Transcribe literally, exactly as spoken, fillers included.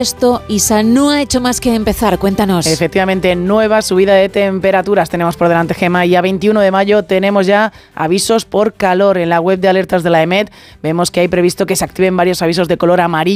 Esto, Isa, no ha hecho más que empezar, cuéntanos. Efectivamente, nueva subida de temperaturas tenemos por delante, Gemma, y a veintiuno de mayo tenemos ya avisos por calor. En la web de alertas de la EMET vemos que hay previsto que se activen varios avisos de color amarillo